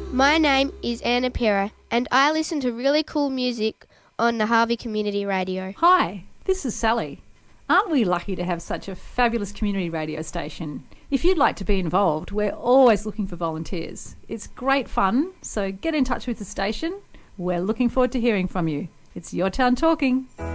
My name is Anna Pera and I listen to really cool music on the Harvey Community Radio. Hi, this is Sally. Aren't we lucky to have such a fabulous community radio station? If you'd like to be involved, we're always looking for volunteers. It's great fun, so get in touch with the station. We're looking forward to hearing from you. It's Your Town Talking.